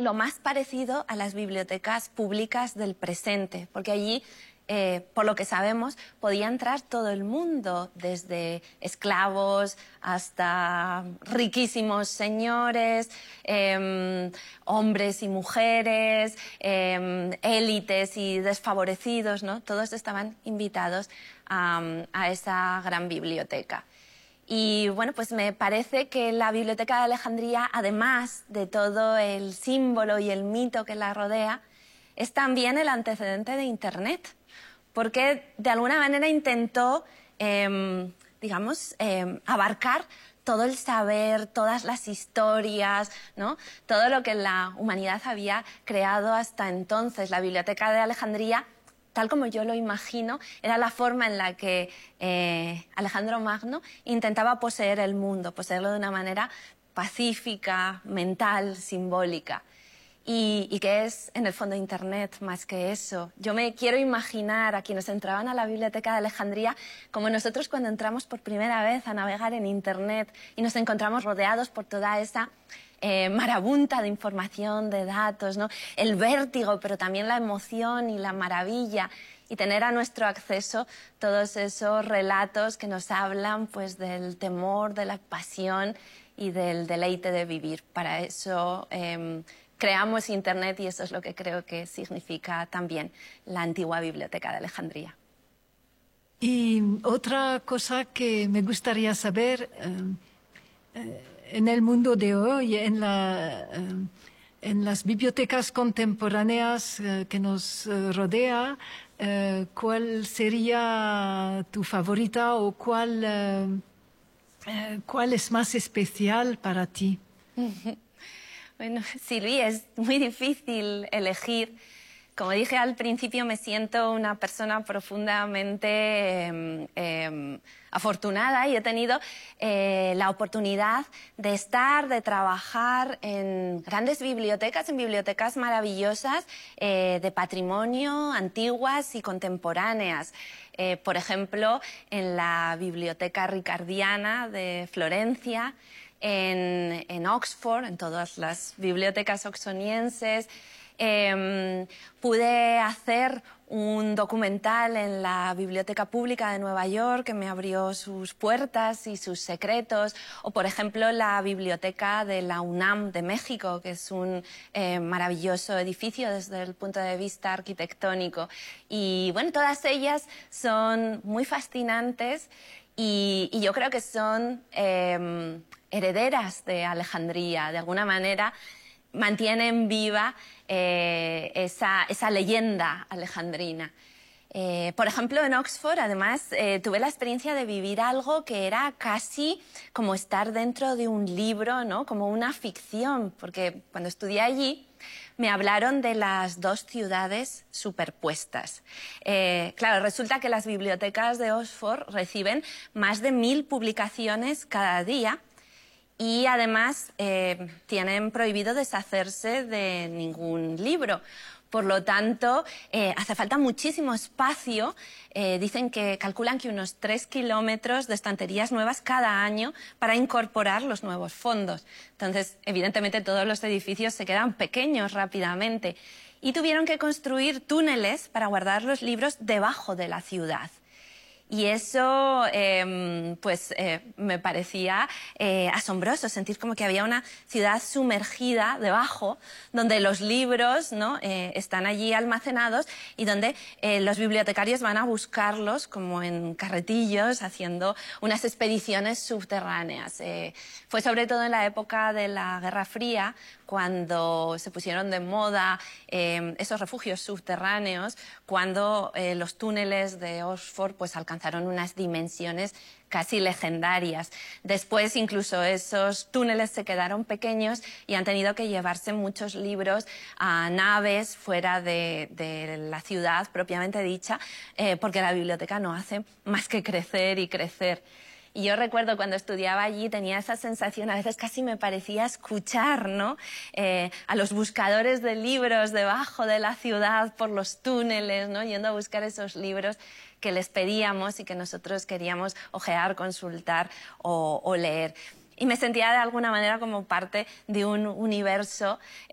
lo más parecido a las bibliotecas públicas del presente, porque allí, por lo que sabemos, podía entrar todo el mundo, desde esclavos hasta riquísimos señores, hombres y mujeres, élites y desfavorecidos, ¿no? Todos estaban invitados a esa gran biblioteca. Y bueno, pues me parece que la Biblioteca de Alejandría, además de todo el símbolo y el mito que la rodea, es también el antecedente de Internet, porque de alguna manera intentó, abarcar todo el saber, todas las historias, ¿no? Todo lo que la humanidad había creado hasta entonces. La Biblioteca de Alejandría, tal como yo lo imagino, era la forma en la que Alejandro Magno intentaba poseer el mundo, poseerlo de una manera pacífica, mental, simbólica. Y que es, en el fondo, Internet más que eso. Yo me quiero imaginar a quienes entraban a la Biblioteca de Alejandría como nosotros cuando entramos por primera vez a navegar en Internet y nos encontramos rodeados por toda esa marabunta de información, de datos, ¿no? El vértigo, pero también la emoción y la maravilla, y tener a nuestro acceso todos esos relatos que nos hablan, pues, del temor, de la pasión y del deleite de vivir. Para eso creamos Internet, y eso es lo que creo que significa también la antigua Biblioteca de Alejandría. Y otra cosa que me gustaría saber, en el mundo de hoy, en las bibliotecas contemporáneas que nos rodea, ¿cuál sería tu favorita o cuál es más especial para ti? Bueno, Silvi, es muy difícil elegir. Como dije al principio, me siento una persona profundamente afortunada, y he tenido la oportunidad de estar, de trabajar en grandes bibliotecas, en bibliotecas maravillosas de patrimonio, antiguas y contemporáneas. Por ejemplo, en la Biblioteca Ricardiana de Florencia, en Oxford, en todas las bibliotecas oxonienses. Pude hacer un documental en la Biblioteca Pública de Nueva York que me abrió sus puertas y sus secretos, o por ejemplo la Biblioteca de la UNAM de México, que es un maravilloso edificio desde el punto de vista arquitectónico. Y bueno, todas ellas son muy fascinantes y yo creo que son herederas de Alejandría. De alguna manera mantienen viva esa leyenda alejandrina. Por ejemplo, en Oxford, además, tuve la experiencia de vivir algo que era casi como estar dentro de un libro, ¿no? Como una ficción, porque cuando estudié allí me hablaron de las dos ciudades superpuestas. Claro, resulta que las bibliotecas de Oxford reciben más de 1000 publicaciones cada día, y además tienen prohibido deshacerse de ningún libro. Por lo tanto, hace falta muchísimo espacio. Calculan que unos 3 kilómetros de estanterías nuevas cada año para incorporar los nuevos fondos. Entonces, evidentemente, todos los edificios se quedan pequeños rápidamente y tuvieron que construir túneles para guardar los libros debajo de la ciudad. Y eso me parecía asombroso, sentir como que había una ciudad sumergida debajo, donde los libros, ¿no? Están allí almacenados y donde los bibliotecarios van a buscarlos como en carretillos, haciendo unas expediciones subterráneas. Fue sobre todo en la época de la Guerra Fría cuando se pusieron de moda esos refugios subterráneos, cuando los túneles de Oxford pues alcanzaron unas dimensiones casi legendarias. Después incluso esos túneles se quedaron pequeños y han tenido que llevarse muchos libros a naves fuera de la ciudad propiamente dicha, porque la biblioteca no hace más que crecer y crecer. Y yo recuerdo cuando estudiaba allí, tenía esa sensación, a veces casi me parecía escuchar, ¿no? A los buscadores de libros debajo de la ciudad, por los túneles, ¿no? Yendo a buscar esos libros que les pedíamos y que nosotros queríamos hojear, consultar o leer. Y me sentía de alguna manera como parte de un universo